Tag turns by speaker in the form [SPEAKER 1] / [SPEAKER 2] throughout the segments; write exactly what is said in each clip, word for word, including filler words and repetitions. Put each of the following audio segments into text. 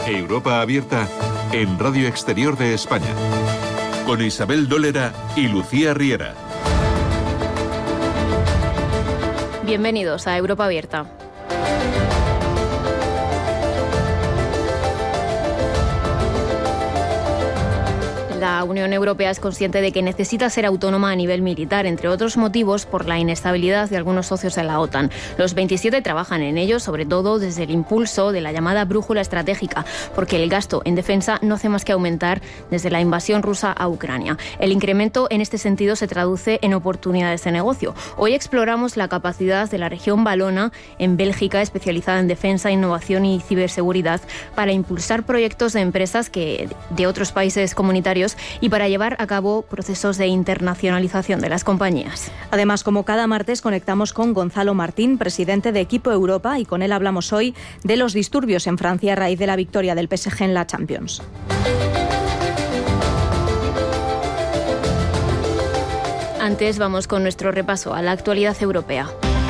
[SPEAKER 1] Europa Abierta en Radio Exterior de España, con Isabel Dólera y Lucía Riera.
[SPEAKER 2] Bienvenidos a Europa Abierta. La Unión Europea es consciente de que necesita ser autónoma a nivel militar, entre otros motivos por la inestabilidad de algunos socios de la OTAN. Los veintisiete trabajan en ello, sobre todo desde el impulso de la llamada brújula estratégica, porque el gasto en defensa no hace más que aumentar desde la invasión rusa a Ucrania. El incremento en este sentido se traduce en oportunidades de negocio. Hoy exploramos la capacidad de la región valona en Bélgica, especializada en defensa, innovación y ciberseguridad, para impulsar proyectos de empresas que de otros países comunitarios y para llevar a cabo procesos de internacionalización de las compañías.
[SPEAKER 3] Además, como cada martes, conectamos con Gonzalo Martín, presidente de Equipo Europa, y con él hablamos hoy de los disturbios en Francia a raíz de la victoria del P S G en la Champions.
[SPEAKER 2] Antes vamos con nuestro repaso a la actualidad europea.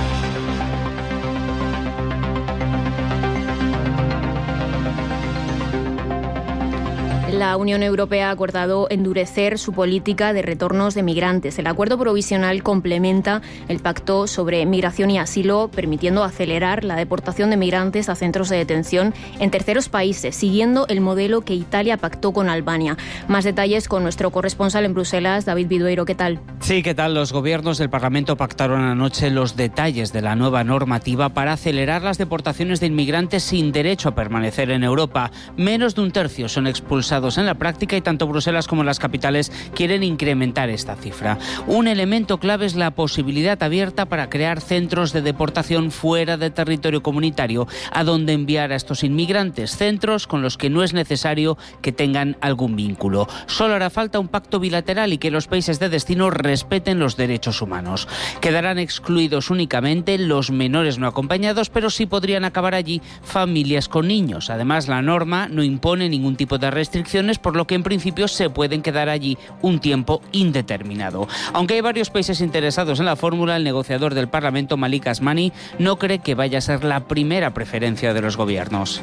[SPEAKER 2] La Unión Europea ha acordado endurecer su política de retornos de migrantes. El acuerdo provisional complementa el pacto sobre migración y asilo, permitiendo acelerar la deportación de migrantes a centros de detención en terceros países, siguiendo el modelo que Italia pactó con Albania. Más detalles con nuestro corresponsal en Bruselas, David Vidueiro. ¿Qué tal?
[SPEAKER 4] Sí, ¿qué tal? Los gobiernos del Parlamento pactaron anoche los detalles de la nueva normativa para acelerar las deportaciones de inmigrantes sin derecho a permanecer en Europa. Menos de un tercio son expulsados en la práctica y tanto Bruselas como las capitales quieren incrementar esta cifra. Un elemento clave es la posibilidad abierta para crear centros de deportación fuera del territorio comunitario, a donde enviar a estos inmigrantes, centros con los que no es necesario que tengan algún vínculo. Solo hará falta un pacto bilateral y que los países de destino respeten los derechos humanos. Quedarán excluidos únicamente los menores no acompañados, pero sí podrían acabar allí familias con niños. Además, la norma no impone ningún tipo de restricción, por lo que en principio se pueden quedar allí un tiempo indeterminado. Aunque hay varios países interesados en la fórmula, el negociador del Parlamento, Malik Asmani, no cree que vaya a ser la primera preferencia de los gobiernos.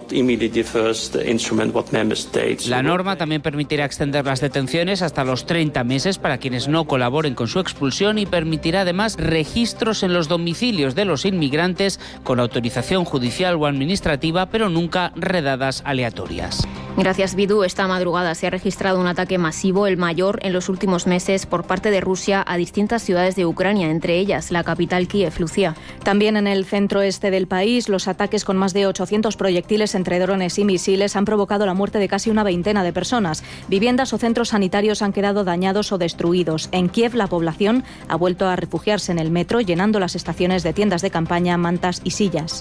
[SPEAKER 4] La norma también permitirá extender las detenciones hasta los treinta meses para quienes no colaboren con su expulsión y permitirá además registros en los domicilios de los inmigrantes con autorización judicial o administrativa, pero nunca redadas aleatorias.
[SPEAKER 2] Gracias, Bidu. Esta madrugada se ha registrado un ataque masivo, el mayor en los últimos meses, por parte de Rusia a distintas ciudades de Ucrania, entre ellas la capital Kiev. Lucía.
[SPEAKER 3] También en el centro este del país, los ataques con más de ochocientos proyectiles entre drones y misiles han provocado la muerte de casi una veintena de personas. Viviendas o centros sanitarios han quedado dañados o destruidos. En Kiev, la población ha vuelto a refugiarse en el metro, llenando las estaciones de tiendas de campaña, mantas y sillas.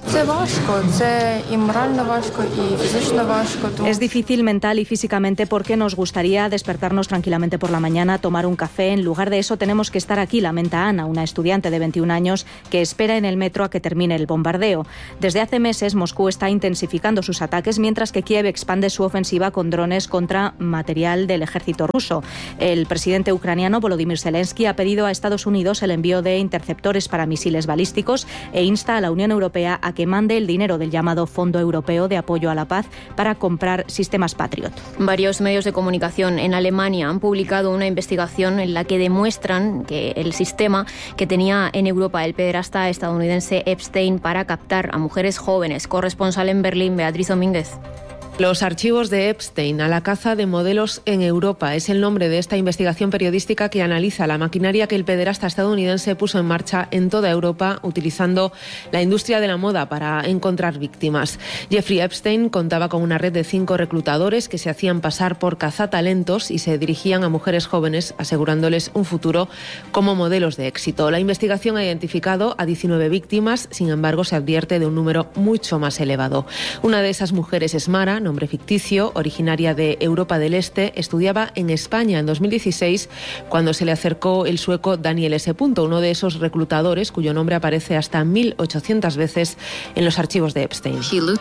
[SPEAKER 3] Es difícil mental y físicamente porque nos gustaría despertarnos tranquilamente por la mañana, tomar un café. En lugar de eso tenemos que estar aquí, lamenta Ana, una estudiante de veintiún años que espera en el metro a que termine el bombardeo. Desde hace meses Moscú está intensificando sus ataques, mientras que Kiev expande su ofensiva con drones contra material del ejército ruso. El presidente ucraniano Volodymyr Zelensky ha pedido a Estados Unidos el envío de interceptores para misiles balísticos e insta a la Unión Europea a que mande el dinero del llamado Fondo Europeo de Apoyo a la Paz para comprar sistemas Patriot.
[SPEAKER 2] Varios medios de comunicación en Alemania han publicado una investigación en la que demuestran que el sistema que tenía en Europa el pederasta estadounidense Epstein para captar a mujeres jóvenes. Corresponsal en Berlín, Beatriz Domínguez.
[SPEAKER 5] Los archivos de Epstein a la caza de modelos en Europa es el nombre de esta investigación periodística que analiza la maquinaria que el pederasta estadounidense puso en marcha en toda Europa, utilizando la industria de la moda para encontrar víctimas. Jeffrey Epstein contaba con una red de cinco reclutadores que se hacían pasar por cazatalentos y se dirigían a mujeres jóvenes, asegurándoles un futuro como modelos de éxito. La investigación ha identificado a diecinueve víctimas, sin embargo se advierte de un número mucho más elevado. Una de esas mujeres es Mara, nombre ficticio, originaria de Europa del Este, estudiaba en España en dos mil dieciséis cuando se le acercó el sueco Daniel S. uno de esos reclutadores cuyo nombre aparece hasta mil ochocientas veces en los archivos de Epstein.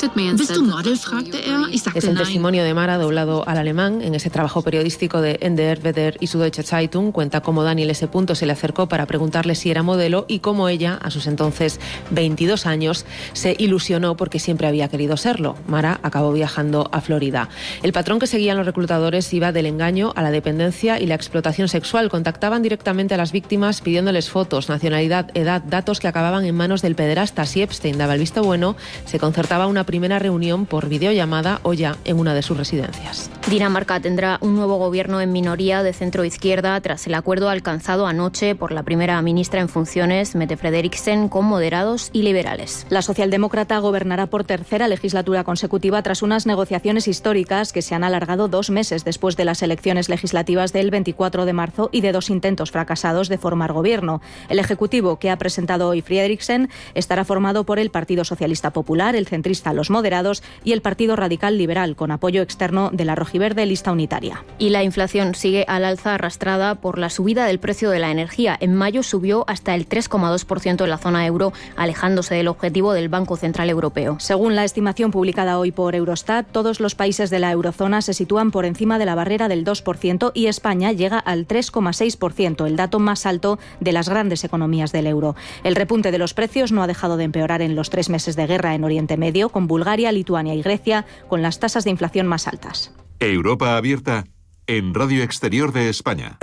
[SPEAKER 5] Es el testimonio de Mara doblado al alemán. En ese trabajo periodístico de N D R, W D R y Süddeutsche Zeitung cuenta cómo Daniel S. se le acercó para preguntarle si era modelo y cómo ella, a sus entonces veintidós años, se ilusionó porque siempre había querido serlo. Mara acabó viajando viajando a Florida. El patrón que seguían los reclutadores iba del engaño a la dependencia y la explotación sexual. Contactaban directamente a las víctimas pidiéndoles fotos, nacionalidad, edad, datos que acababan en manos del pederasta. Si Epstein daba el visto bueno, se concertaba una primera reunión por videollamada o ya en una de sus residencias.
[SPEAKER 2] Dinamarca tendrá un nuevo gobierno en minoría de centro-izquierda tras el acuerdo alcanzado anoche por la primera ministra en funciones, Mette Frederiksen, con moderados y liberales.
[SPEAKER 3] La socialdemócrata gobernará por tercera legislatura consecutiva tras unas negociaciones históricas que se han alargado dos meses después de las elecciones legislativas del veinticuatro de marzo y de dos intentos fracasados de formar gobierno. El ejecutivo que ha presentado hoy Frederiksen estará formado por el Partido Socialista Popular, el centrista Los Moderados y el Partido Radical Liberal, con apoyo externo de la rojiverde Lista Unitaria.
[SPEAKER 2] Y la inflación sigue al alza arrastrada por la subida del precio de la energía. En mayo subió hasta el tres coma dos por ciento en la zona euro, alejándose del objetivo del Banco Central Europeo.
[SPEAKER 3] Según la estimación publicada hoy por Eurostat, todos los países de la eurozona se sitúan por encima de la barrera del dos por ciento y España llega al tres coma seis por ciento, el dato más alto de las grandes economías del euro. El repunte de los precios no ha dejado de empeorar en los tres meses de guerra en Oriente Medio, con Bulgaria, Lituania y Grecia con las tasas de inflación más altas.
[SPEAKER 1] Europa abierta en Radio Exterior de España.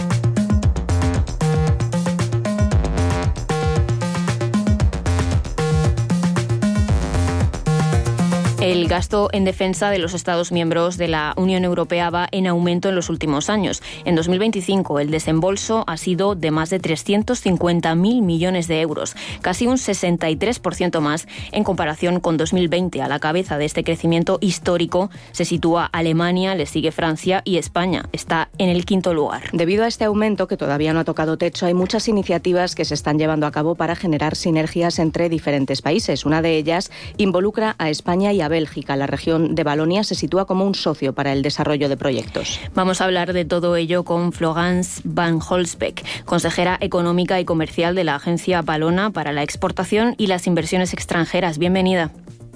[SPEAKER 2] El gasto en defensa de los Estados miembros de la Unión Europea va en aumento en los últimos años. En dos mil veinticinco el desembolso ha sido de más de trescientos cincuenta mil millones de euros, casi un sesenta y tres por ciento más en comparación con dos mil veinte. A la cabeza de este crecimiento histórico se sitúa Alemania, le sigue Francia y España está en el quinto lugar.
[SPEAKER 3] Debido a este aumento, que todavía no ha tocado techo, hay muchas iniciativas que se están llevando a cabo para generar sinergias entre diferentes países. Una de ellas involucra a España y a Bélgica. La región de Valonia se sitúa como un socio para el desarrollo de proyectos.
[SPEAKER 2] Vamos a hablar de todo ello con Florence Van Holsbeek, consejera económica y comercial de la Agencia Valona para la Exportación y las Inversiones Extranjeras. Bienvenida.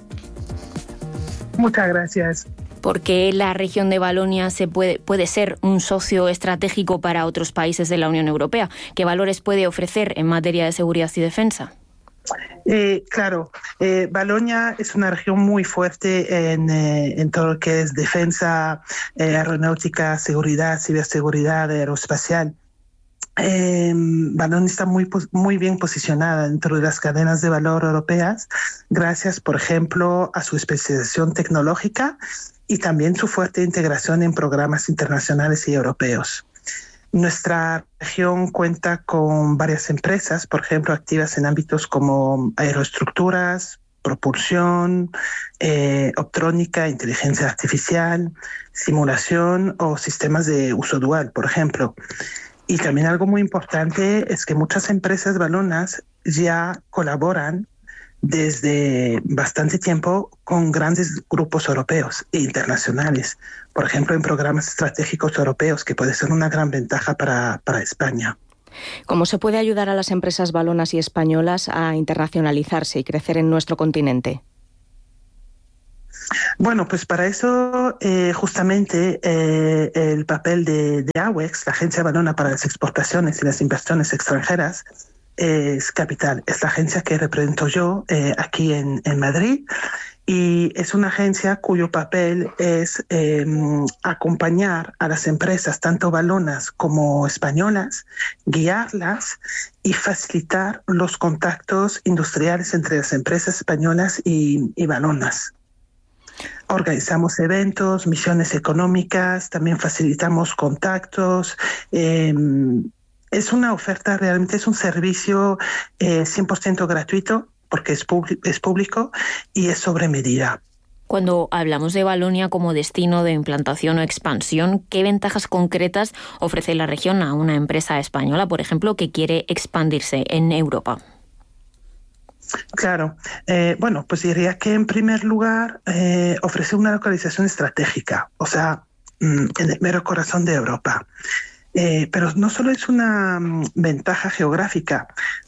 [SPEAKER 6] Muchas gracias.
[SPEAKER 2] ¿Por qué la región de Valonia se puede, puede ser un socio estratégico para otros países de la Unión Europea? ¿Qué valores puede ofrecer en materia de seguridad y defensa?
[SPEAKER 6] Eh, claro, eh, Valonia es una región muy fuerte en, eh, en todo lo que es defensa, eh, aeronáutica, seguridad, ciberseguridad, aeroespacial. Eh, Valonia está muy, muy bien posicionada dentro de las cadenas de valor europeas, gracias, por ejemplo, a su especialización tecnológica y también su fuerte integración en programas internacionales y europeos. Nuestra región cuenta con varias empresas, por ejemplo, activas en ámbitos como aeroestructuras, propulsión, eh, optrónica, inteligencia artificial, simulación o sistemas de uso dual, por ejemplo. Y también algo muy importante es que muchas empresas valonas ya colaboran desde bastante tiempo con grandes grupos europeos e internacionales, por ejemplo, en programas estratégicos europeos, que puede ser una gran ventaja para, para España.
[SPEAKER 3] ¿Cómo se puede ayudar a las empresas valonas y españolas a internacionalizarse y crecer en nuestro continente?
[SPEAKER 6] Bueno, pues para eso eh, justamente eh, el papel de, de AWEX, la Agencia Valona para las Exportaciones y las Inversiones Extranjeras, es capital. Es la agencia que represento yo eh, aquí en, en Madrid y es una agencia cuyo papel es eh, acompañar a las empresas, tanto valonas como españolas, guiarlas y facilitar los contactos industriales entre las empresas españolas y, y valonas. Organizamos eventos, misiones económicas, también facilitamos contactos. Eh, Es una oferta, realmente es un servicio eh, cien por ciento gratuito porque es, pub- es público y es sobre medida.
[SPEAKER 2] Cuando hablamos de Valonia como destino de implantación o expansión, ¿qué ventajas concretas ofrece la región a una empresa española, por ejemplo, que quiere expandirse en Europa?
[SPEAKER 6] Claro, eh, bueno, pues diría que en primer lugar eh, ofrece una localización estratégica, o sea, mm, en el mero corazón de Europa. Eh, pero no solo es una um, ventaja geográfica,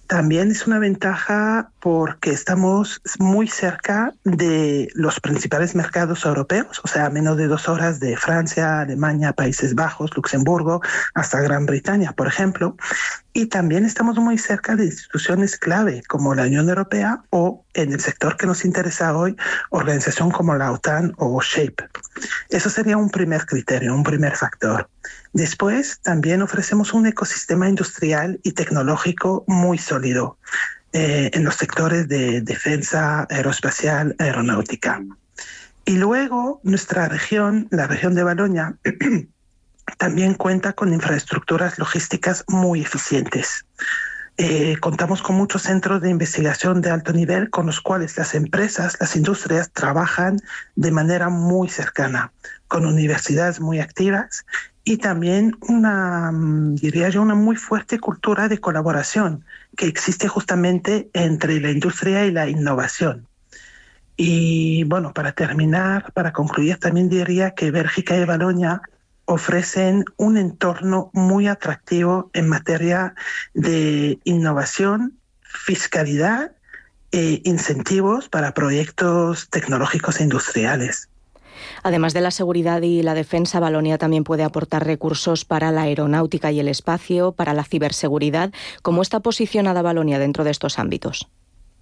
[SPEAKER 6] También es una ventaja porque estamos muy cerca de los principales mercados europeos, o sea, a menos de dos horas de Francia, Alemania, Países Bajos, Luxemburgo, hasta Gran Bretaña, por ejemplo. Y también estamos muy cerca de instituciones clave como la Unión Europea o, en el sector que nos interesa hoy, organización como la OTAN o SHAPE. Eso sería un primer criterio, un primer factor. Después, también ofrecemos un ecosistema industrial y tecnológico muy sólido eh, en los sectores de defensa, aeroespacial, aeronáutica. Y luego, nuestra región, la región de Valonia, también cuenta con infraestructuras logísticas muy eficientes. Eh, contamos con muchos centros de investigación de alto nivel con los cuales las empresas, las industrias trabajan de manera muy cercana, con universidades muy activas y también una, diría yo, una muy fuerte cultura de colaboración que existe justamente entre la industria y la innovación. Y bueno, para terminar, para concluir, también diría que Bélgica y Valonia ofrecen un entorno muy atractivo en materia de innovación, fiscalidad e incentivos para proyectos tecnológicos e industriales.
[SPEAKER 3] Además de la seguridad y la defensa, Valonia también puede aportar recursos para la aeronáutica y el espacio, para la ciberseguridad. ¿Cómo está posicionada Valonia dentro de estos ámbitos?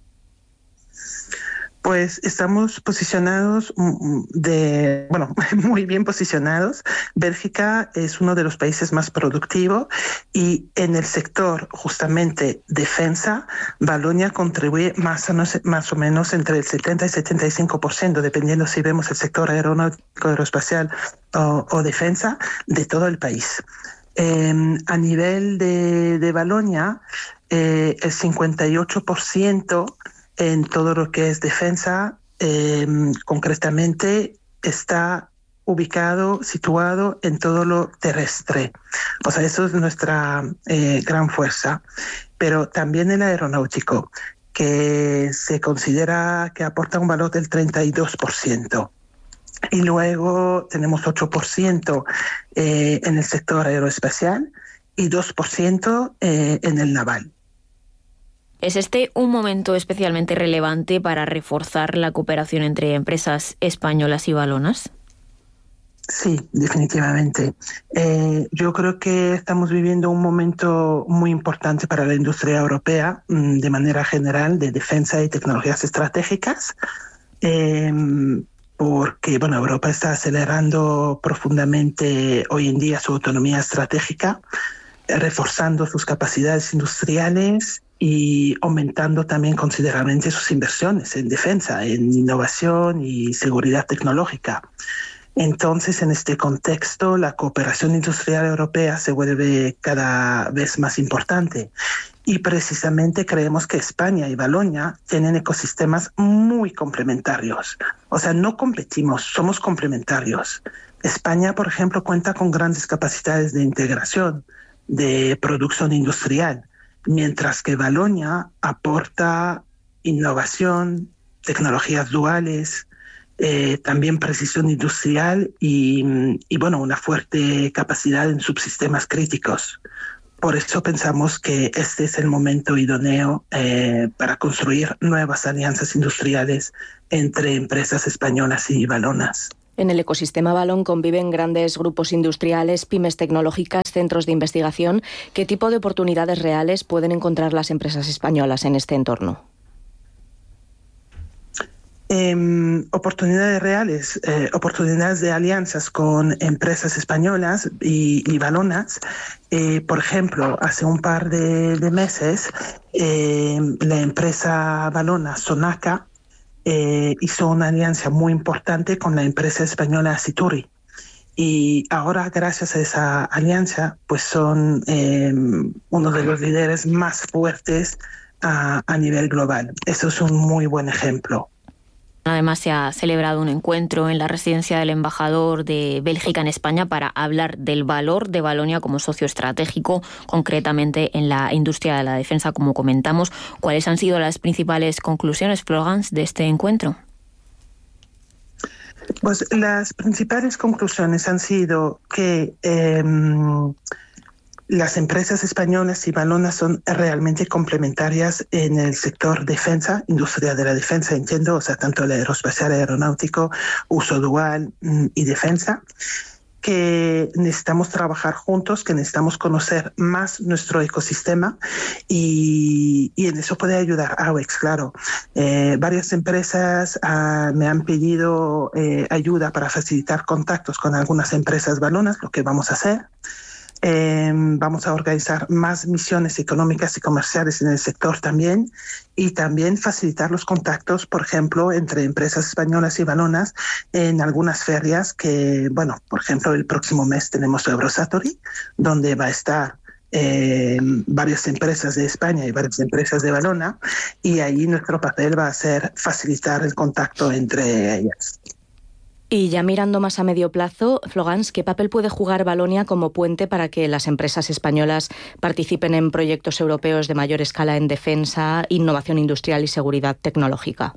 [SPEAKER 6] Pues estamos posicionados, de, bueno, muy bien posicionados. Bélgica es uno de los países más productivos y en el sector justamente defensa, Valonia contribuye más o, no, más o menos entre el setenta y setenta y cinco por ciento, dependiendo si vemos el sector aeronáutico, aeroespacial o, o defensa, de todo el país. Eh, a nivel de, de Valonia, eh, el cincuenta y ocho por ciento en todo lo que es defensa, eh, concretamente está ubicado, situado en todo lo terrestre. O sea, eso es nuestra eh, gran fuerza. Pero también el aeronáutico, que se considera que aporta un valor del treinta y dos por ciento. Y luego tenemos ocho por ciento eh, en el sector aeroespacial y dos por ciento eh, en el naval.
[SPEAKER 2] ¿Es este un momento especialmente relevante para reforzar la cooperación entre empresas españolas y valonas?
[SPEAKER 6] Sí, definitivamente. Eh, yo creo que estamos viviendo un momento muy importante para la industria europea, de manera general, de defensa y tecnologías estratégicas, eh, porque bueno, Europa está acelerando profundamente hoy en día su autonomía estratégica, reforzando sus capacidades industriales y aumentando también considerablemente sus inversiones en defensa, en innovación y seguridad tecnológica. Entonces, en este contexto, la cooperación industrial europea se vuelve cada vez más importante. Y precisamente creemos que España y Valonia tienen ecosistemas muy complementarios. O sea, no competimos, somos complementarios. España, por ejemplo, cuenta con grandes capacidades de integración, de producción industrial, mientras que Valonia aporta innovación, tecnologías duales, eh, también precisión industrial y, y, bueno, una fuerte capacidad en subsistemas críticos. Por eso pensamos que este es el momento idóneo eh, para construir nuevas alianzas industriales entre empresas españolas y valonas.
[SPEAKER 3] En el ecosistema Valón conviven grandes grupos industriales, pymes tecnológicas, centros de investigación. ¿Qué tipo de oportunidades reales pueden encontrar las empresas españolas en este entorno?
[SPEAKER 6] Eh, oportunidades reales, eh, oportunidades de alianzas con empresas españolas y, y valonas. Eh, por ejemplo, hace un par de, de meses, eh, la empresa valona Sonaca Eh, hizo una alianza muy importante con la empresa española Situri. Y ahora, gracias a esa alianza, pues son eh, uno de los líderes más fuertes a, a nivel global. Eso es un muy buen ejemplo.
[SPEAKER 2] Además, se ha celebrado un encuentro en la residencia del embajador de Bélgica en España para hablar del valor de Valonia como socio estratégico, concretamente en la industria de la defensa, como comentamos. ¿Cuáles han sido las principales conclusiones, Florence, de este encuentro?
[SPEAKER 6] Pues las principales conclusiones han sido que eh, Las empresas españolas y balonas son realmente complementarias en el sector defensa, industria de la defensa, entiendo, o sea, tanto el aeroespacial, aeronáutico, uso dual mm, y defensa, que necesitamos trabajar juntos, que necesitamos conocer más nuestro ecosistema y, y en eso puede ayudar AWEX, claro. Eh, varias empresas ah, me han pedido eh, ayuda para facilitar contactos con algunas empresas balonas, lo que vamos a hacer. Eh, vamos a organizar más misiones económicas y comerciales en el sector también y también facilitar los contactos, por ejemplo, entre empresas españolas y balonas en algunas ferias que, bueno, por ejemplo, el próximo mes tenemos Eurosatory, donde va a estar eh, varias empresas de España y varias empresas de Valona, y ahí nuestro papel va a ser facilitar el contacto entre ellas.
[SPEAKER 3] Y ya mirando más a medio plazo, Flogans, ¿qué papel puede jugar Valonia como puente para que las empresas españolas participen en proyectos europeos de mayor escala en defensa, innovación industrial y seguridad tecnológica?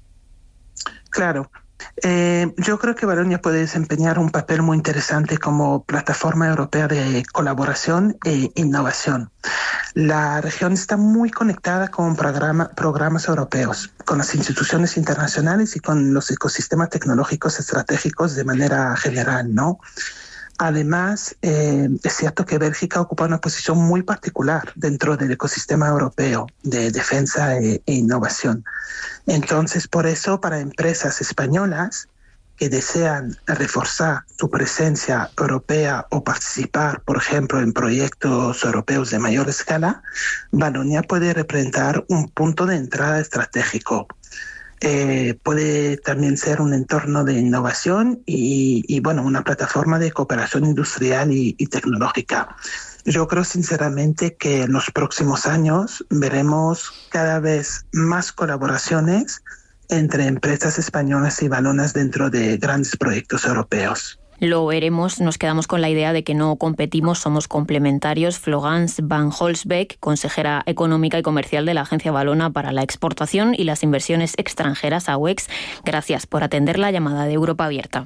[SPEAKER 6] Claro. Eh, yo creo que Valonia puede desempeñar un papel muy interesante como plataforma europea de colaboración e innovación. La región está muy conectada con programa, programas europeos, con las instituciones internacionales y con los ecosistemas tecnológicos estratégicos de manera general, ¿no? Además, eh, es cierto que Bélgica ocupa una posición muy particular dentro del ecosistema europeo de defensa e, e innovación. Entonces, por eso, para empresas españolas que desean reforzar su presencia europea o participar, por ejemplo, en proyectos europeos de mayor escala, Valonia puede representar un punto de entrada estratégico. Eh, puede también ser un entorno de innovación y, y bueno, una plataforma de cooperación industrial y, y tecnológica. Yo creo sinceramente que en los próximos años veremos cada vez más colaboraciones entre empresas españolas y balonas dentro de grandes proyectos europeos.
[SPEAKER 2] Lo veremos, nos quedamos con la idea de que no competimos, somos complementarios. Florence Van Holsbeek, consejera económica y comercial de la Agencia Valona para la Exportación y las Inversiones Extranjeras, AWEX, gracias por atender la llamada de Europa Abierta.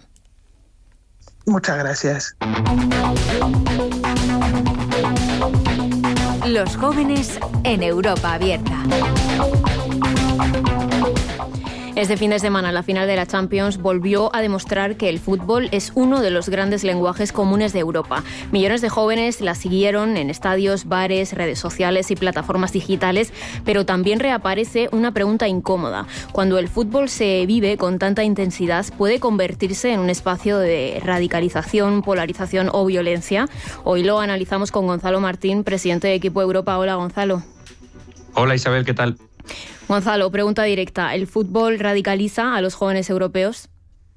[SPEAKER 6] Muchas gracias.
[SPEAKER 7] Los jóvenes en Europa Abierta.
[SPEAKER 2] Este fin de semana, la final de la Champions volvió a demostrar que el fútbol es uno de los grandes lenguajes comunes de Europa. Millones de jóvenes la siguieron en estadios, bares, redes sociales y plataformas digitales, pero también reaparece una pregunta incómoda. Cuando el fútbol se vive con tanta intensidad, ¿puede convertirse en un espacio de radicalización, polarización o violencia? Hoy lo analizamos con Gonzalo Martín, presidente de Equipo Europa. Hola, Gonzalo.
[SPEAKER 8] Hola, Isabel, ¿qué tal?
[SPEAKER 2] Gonzalo, pregunta directa. ¿El fútbol radicaliza a los jóvenes europeos?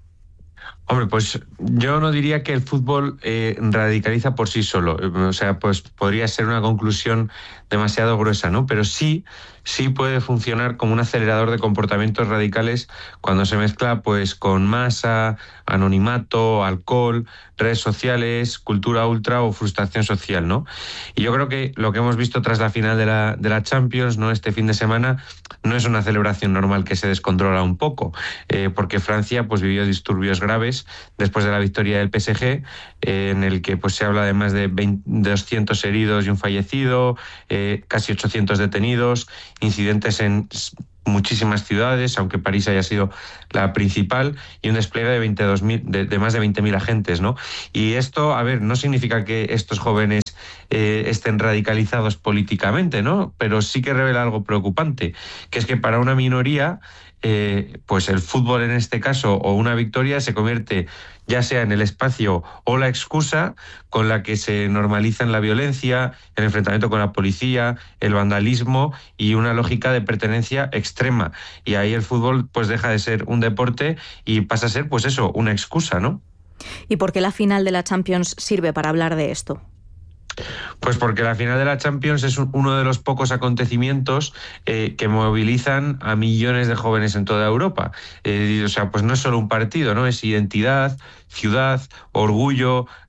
[SPEAKER 8] Hombre, pues yo no diría que el fútbol eh, radicaliza por sí solo. O sea, pues podría ser una conclusión demasiado gruesa, ¿no? Pero sí, sí puede funcionar como un acelerador de comportamientos radicales cuando se mezcla pues con masa, anonimato, alcohol, redes sociales, cultura ultra o frustración social, ¿no? Y yo creo que lo que hemos visto tras la final de la, de la Champions, ¿no?, este fin de semana, no es una celebración normal que se descontrola un poco, eh, porque Francia pues vivió disturbios graves después de la victoria del P S G, eh, en el que pues se habla de más de veinte, doscientos heridos y un fallecido, eh, casi ochocientos detenidos, incidentes en muchísimas ciudades, aunque París haya sido la principal, y un despliegue de, veintidós mil, de, de más de veinte mil agentes, ¿no? Y esto, a ver, no significa que estos jóvenes eh, estén radicalizados políticamente, ¿no? Pero sí que revela algo preocupante, que es que para una minoría, eh, pues el fútbol en este caso, o una victoria, se convierte ya sea en el espacio o la excusa con la que se normalizan la violencia, el enfrentamiento con la policía, el vandalismo y una lógica de pertenencia extrema. Y ahí el fútbol pues deja de ser un deporte y pasa a ser pues eso, una excusa, ¿no?
[SPEAKER 3] ¿Y por qué la final de la Champions sirve para hablar de esto?
[SPEAKER 8] Pues porque la final de la Champions es uno de los pocos acontecimientos eh, que movilizan a millones de jóvenes en toda Europa. Eh, o sea, pues no es solo un partido, ¿no? Es identidad, ciudad, orgullo,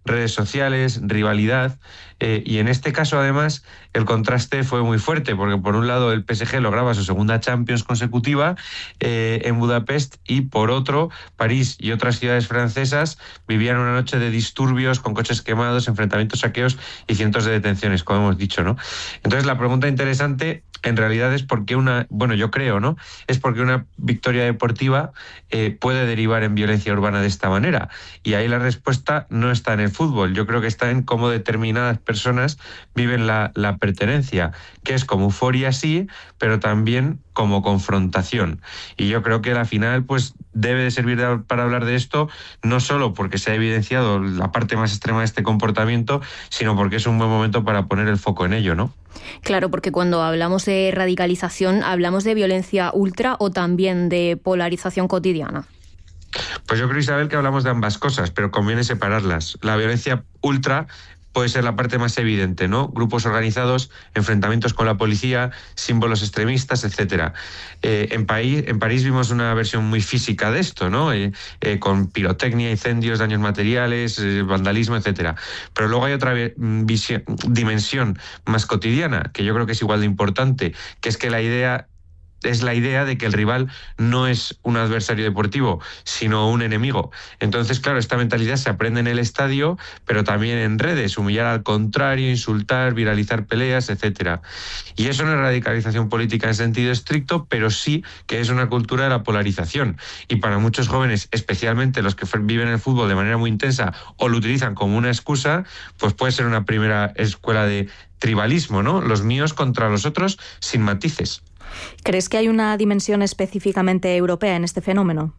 [SPEAKER 8] redes sociales, rivalidad. Eh, y en este caso, además, el contraste fue muy fuerte, porque por un lado el P S G lograba su segunda Champions consecutiva eh, en Budapest, y por otro, París y otras ciudades francesas vivían una noche de disturbios con coches quemados, enfrentamientos, saqueos y cientos de detenciones, como hemos dicho, ¿no? Entonces, la pregunta interesante en realidad es por qué una, bueno, yo creo, ¿no? Es porque una victoria deportiva eh, puede derivar en violencia urbana de esta manera. Y ahí la respuesta no está en el fútbol, yo creo que está en cómo determinadas personas viven la, la pertenencia, que es como euforia, sí, pero también como confrontación. Y yo creo que la final pues debe de servir de, para hablar de esto, no solo porque se ha evidenciado la parte más extrema de este comportamiento, sino porque es un buen momento para poner el foco en ello, ¿no?
[SPEAKER 2] Claro, porque cuando hablamos de radicalización, ¿hablamos de violencia ultra o también de polarización cotidiana?
[SPEAKER 8] Pues yo creo, Isabel, que hablamos de ambas cosas, pero conviene separarlas. La violencia ultra puede ser la parte más evidente, ¿no? Grupos organizados, enfrentamientos con la policía, símbolos extremistas, etcétera. Eh, en, París, en París vimos una versión muy física de esto, ¿no? Eh, eh, con pirotecnia, incendios, daños materiales, eh, vandalismo, etcétera. Pero luego hay otra visión, dimensión más cotidiana, que yo creo que es igual de importante, que es que la idea es la idea de que el rival no es un adversario deportivo, sino un enemigo. Entonces, claro, esta mentalidad se aprende en el estadio, pero también en redes, humillar al contrario, insultar, viralizar peleas, etcétera. Y eso no es radicalización política en sentido estricto, pero sí que es una cultura de la polarización. Y para muchos jóvenes, especialmente los que viven el fútbol de manera muy intensa o lo utilizan como una excusa, pues puede ser una primera escuela de tribalismo, ¿no? Los míos contra los otros, sin matices.
[SPEAKER 3] ¿Crees que hay una dimensión específicamente europea en este fenómeno?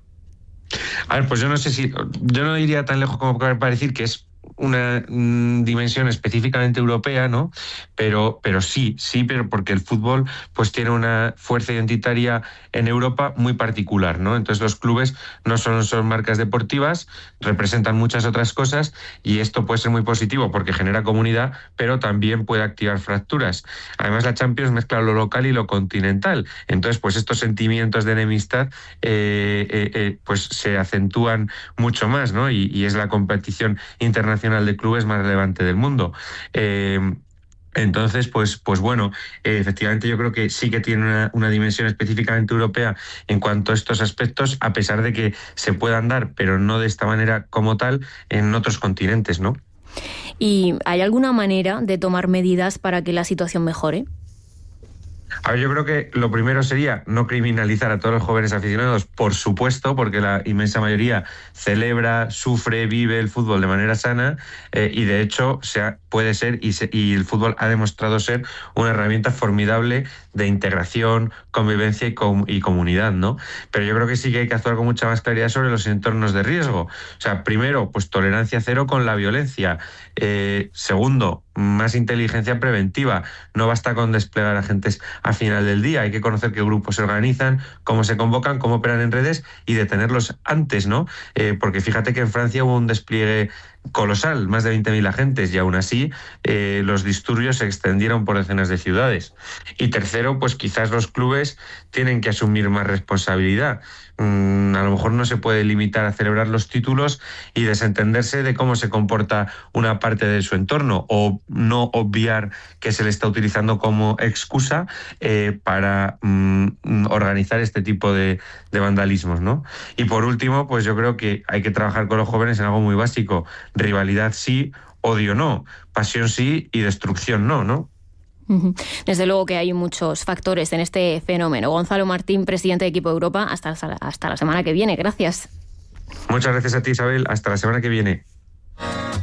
[SPEAKER 8] A ver, pues yo no sé si... Yo no iría tan lejos como para decir que es una mm, dimensión específicamente europea, ¿no? Pero, pero sí, sí, pero porque el fútbol pues tiene una fuerza identitaria en Europa muy particular, ¿no? Entonces los clubes no solo son marcas deportivas, representan muchas otras cosas, y esto puede ser muy positivo porque genera comunidad, pero también puede activar fracturas. Además, la Champions mezcla lo local y lo continental. Entonces, pues estos sentimientos de enemistad eh, eh, eh, pues se acentúan mucho más, ¿no? Y, y es la competición internacional de clubes más relevante del mundo. Eh, Entonces, pues, pues bueno, eh, efectivamente yo creo que sí que tiene una, una dimensión específicamente europea en cuanto a estos aspectos, a pesar de que se puedan dar, pero no de esta manera como tal, en otros continentes, ¿no?
[SPEAKER 2] ¿Y hay alguna manera de tomar medidas para que la situación mejore?
[SPEAKER 8] A ver, yo creo que lo primero sería no criminalizar a todos los jóvenes aficionados, por supuesto, porque la inmensa mayoría celebra, sufre, vive el fútbol de manera sana, eh, y de hecho se puede ser, y, se, y el fútbol ha demostrado ser una herramienta formidable de integración, convivencia y, com, y comunidad, ¿no? Pero yo creo que sí que hay que actuar con mucha más claridad sobre los entornos de riesgo. O sea, primero, pues tolerancia cero con la violencia. Eh, segundo, más inteligencia preventiva. No basta con desplegar agentes al final del día. Hay que conocer qué grupos se organizan, cómo se convocan, cómo operan en redes y detenerlos antes, ¿no? Eh, porque fíjate que en Francia hubo un despliegue colosal, más de veinte mil agentes, y aún así eh, los disturbios se extendieron por decenas de ciudades. Y tercero, pues quizás los clubes tienen que asumir más responsabilidad. Mm, a lo mejor no se puede limitar a celebrar los títulos y desentenderse de cómo se comporta una parte de su entorno, o no obviar que se le está utilizando como excusa eh, para mm, organizar este tipo de, de vandalismos, ¿no? Y por último, pues yo creo que hay que trabajar con los jóvenes en algo muy básico. Rivalidad sí, odio no, pasión sí y destrucción no, ¿no?
[SPEAKER 2] Desde luego que hay muchos factores en este fenómeno. Gonzalo Martín, presidente de Equipo Europa, hasta, hasta la semana que viene. Gracias.
[SPEAKER 8] Muchas gracias a ti, Isabel. Hasta la semana que viene.